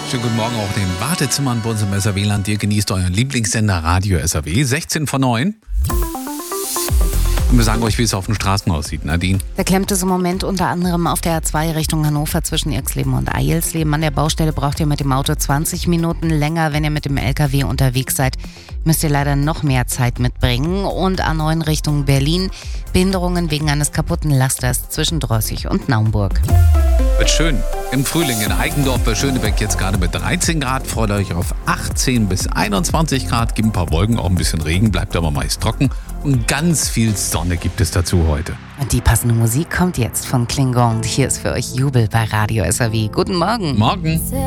Schönen guten Morgen auch den Wartezimmern bei uns im SAW-Land. Ihr genießt euren Lieblingssender Radio SAW. 16 vor 9. Und wir sagen euch, wie es auf den Straßen aussieht, Nadine. Da klemmt es im Moment unter anderem auf der A2 Richtung Hannover zwischen Irxleben und Eilsleben. An der Baustelle braucht ihr mit dem Auto 20 Minuten länger. Wenn ihr mit dem LKW unterwegs seid, müsst ihr leider noch mehr Zeit mitbringen. Und A9 Richtung Berlin. Behinderungen wegen eines kaputten Lasters zwischen Drossig und Naumburg. Wird schön. Im Frühling in Eikendorf bei Schönebeck jetzt gerade mit 13 Grad. Freut euch auf 18 bis 21 Grad. Gibt ein paar Wolken, auch ein bisschen Regen, bleibt aber meist trocken. Und ganz viel Sonne gibt es dazu heute. Und die passende Musik kommt jetzt von Klingon. Hier ist für euch Jubel bei Radio SAW. Guten Morgen. Morgen.